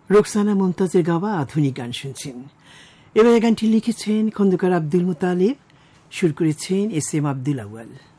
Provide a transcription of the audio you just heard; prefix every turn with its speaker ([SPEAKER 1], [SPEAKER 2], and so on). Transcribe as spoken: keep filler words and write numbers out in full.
[SPEAKER 1] রোকসানা মুমতাজের গাওয়া আধুনিক গান শুনছেন। এবার গানটি লিখেছেন খন্দকার আব্দুল মুতালিব, সুর করেছেন এস এম আব্দুল আউয়াল।